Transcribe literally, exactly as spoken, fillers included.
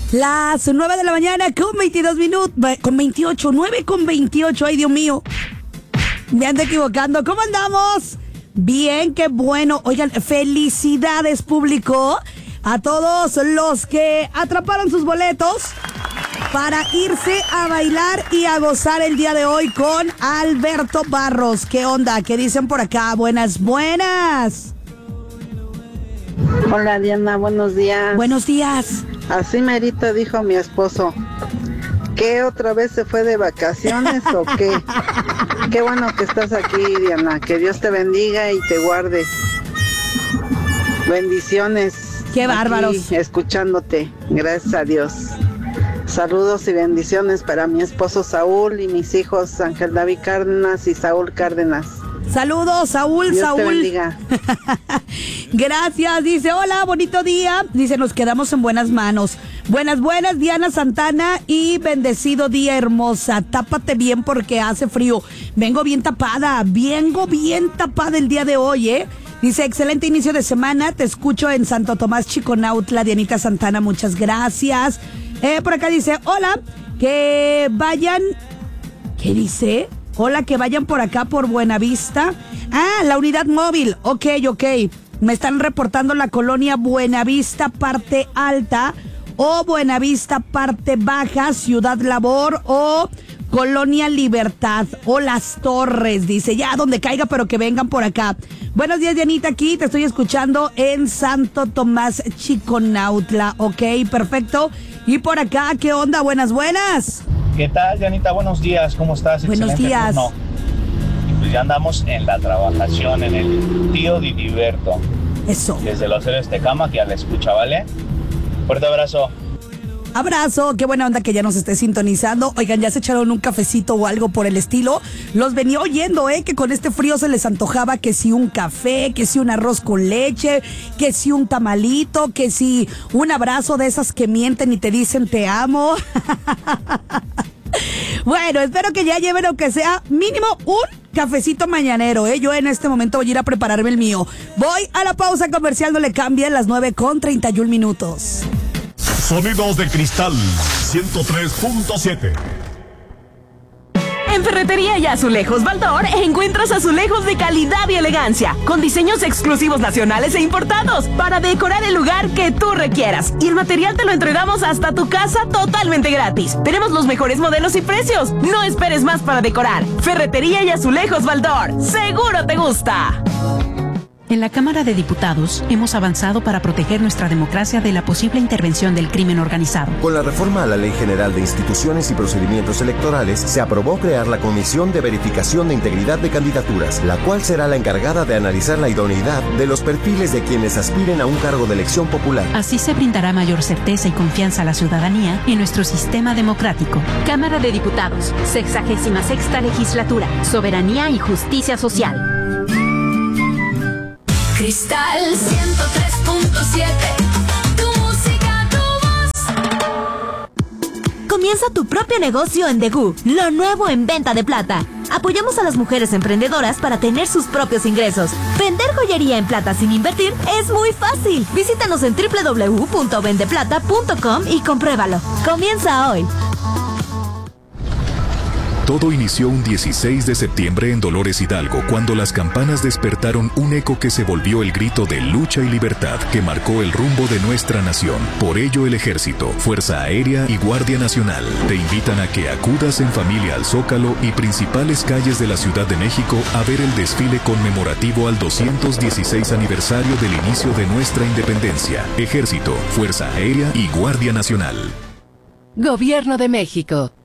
Las nueve de la mañana con veintidós minutos, con veintiocho, nueve con veintiocho, ay Dios mío, me ando equivocando. ¿Cómo andamos? Bien, qué bueno. Oigan, felicidades público a todos los que atraparon sus boletos para irse a bailar y a gozar el día de hoy con Alberto Barros. ¿Qué onda? ¿Qué dicen por acá? Buenas, buenas. Hola Diana, buenos días. Buenos días. Así merito dijo mi esposo. ¿Qué otra vez se fue de vacaciones o qué? Qué bueno que estás aquí, Diana. Que Dios te bendiga y te guarde. Bendiciones. Qué bárbaros. Aquí, escuchándote. Gracias a Dios. Saludos y bendiciones para mi esposo Saúl y mis hijos Ángel David Cárdenas y Saúl Cárdenas. Saludos, Saúl, Dios Saúl. te bendiga. Gracias, dice, hola, bonito día. Dice, nos quedamos en buenas manos. Buenas, buenas, Diana Santana, y bendecido día, hermosa. Tápate bien porque hace frío. Vengo bien tapada, vengo bien tapada el día de hoy, ¿eh? Dice, excelente inicio de semana, te escucho en Santo Tomás Chiconautla, Dianita Santana, muchas gracias. Eh, por acá dice, hola, que vayan, ¿qué dice? Hola, que vayan por acá por Buenavista. Ah, la unidad móvil. Ok, ok. Me están reportando la colonia Buenavista, parte alta, o Buenavista, parte baja, Ciudad Labor, o Colonia Libertad, o Las Torres. Dice, ya donde caiga, pero que vengan por acá. Buenos días, Dianita, aquí te estoy escuchando en Santo Tomás Chiconautla. Ok, perfecto. Y por acá, ¿qué onda? Buenas, buenas. ¿Qué tal, Dianita? Buenos días, ¿cómo estás? Buenos Excelente días. turno. Y pues ya andamos en la trabajación, en el tío Didiberto. Eso. Desde los héroes de cama, que ya la escucha, ¿vale? Fuerte abrazo. Abrazo, qué buena onda que ya nos esté sintonizando. Oigan, ya se echaron un cafecito o algo por el estilo. Los venía oyendo, ¿eh? Que con este frío se les antojaba que si un café, que si un arroz con leche, que si un tamalito, que si un abrazo de esas que mienten y te dicen te amo. Bueno, espero que ya lleven aunque sea mínimo un cafecito mañanero, ¿eh? Yo en este momento voy a ir a prepararme el mío. Voy a la pausa comercial, no le cambien, las nueve con treinta y un minutos. Sonidos de Cristal ciento tres punto siete. En Ferretería y Azulejos Baldor encuentras azulejos de calidad y elegancia, con diseños exclusivos nacionales e importados, para decorar el lugar que tú requieras. Y el material te lo entregamos hasta tu casa totalmente gratis. Tenemos los mejores modelos y precios. No esperes más para decorar. Ferretería y Azulejos Baldor. ¡Seguro te gusta! En la Cámara de Diputados hemos avanzado para proteger nuestra democracia de la posible intervención del crimen organizado. Con la reforma a la Ley General de Instituciones y Procedimientos Electorales, se aprobó crear la Comisión de Verificación de Integridad de Candidaturas, la cual será la encargada de analizar la idoneidad de los perfiles de quienes aspiren a un cargo de elección popular. Así se brindará mayor certeza y confianza a la ciudadanía en nuestro sistema democrático. Cámara de Diputados, sexagésima sexta legislatura, soberanía y justicia social. Cristal ciento tres punto siete, tu música, tu voz. Comienza tu propio negocio en Degú, lo nuevo en venta de plata. Apoyamos a las mujeres emprendedoras para tener sus propios ingresos. Vender joyería en plata sin invertir es muy fácil. Visítanos en doble u doble u doble u punto vende plata punto com y compruébalo. Comienza hoy. Todo inició un dieciséis de septiembre en Dolores Hidalgo, cuando las campanas despertaron un eco que se volvió el grito de lucha y libertad que marcó el rumbo de nuestra nación. Por ello, el Ejército, Fuerza Aérea y Guardia Nacional te invitan a que acudas en familia al Zócalo y principales calles de la Ciudad de México a ver el desfile conmemorativo al doscientos dieciséis aniversario del inicio de nuestra independencia. Ejército, Fuerza Aérea y Guardia Nacional. Gobierno de México.